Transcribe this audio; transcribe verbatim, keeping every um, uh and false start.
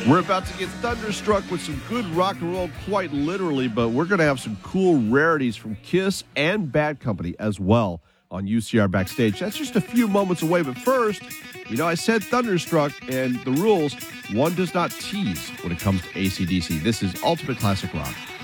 We're about to get thunderstruck with some good rock and roll, quite literally, but we're going to have some cool rarities from Kiss and Bad Company as well on U C R Backstage. That's just a few moments away, but first, you know, I said thunderstruck, and the rules, one does not tease when it comes to A C D C. This is Ultimate Classic Rock.